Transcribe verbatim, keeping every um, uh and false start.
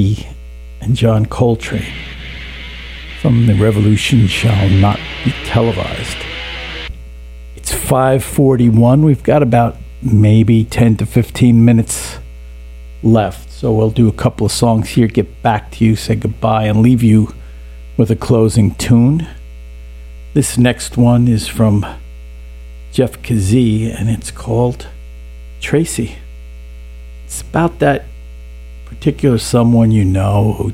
and John Coltrane from The Revolution Shall Not Be Televised. It's five forty-one. We've got about maybe ten to fifteen minutes left, so we'll do a couple of songs here, get back to you, say goodbye, and leave you with a closing tune. This next one is from Jeff Kazee, and it's called Tracy. It's about that particular someone you know who